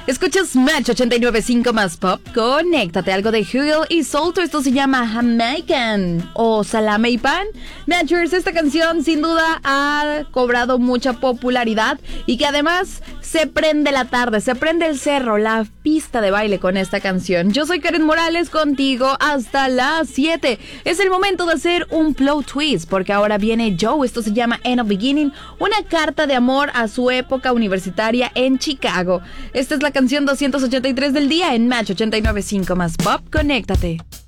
Escuchas Match 89.5 más pop. Conéctate, algo de Hugo y Solto. Esto se llama Jamaican o Salame y Pan. Matchers, esta canción sin duda ha cobrado mucha popularidad y que además se prende la tarde, se prende el cerro, la pista de baile con esta canción. Yo soy Karen Morales, contigo hasta las 7. Es el momento de hacer un plot twist porque ahora viene Joe. Esto se llama End of Beginning, una carta de amor a su época universitaria en Chicago. Esta es la canción 283 del día en Match 89.5 más pop. Conéctate.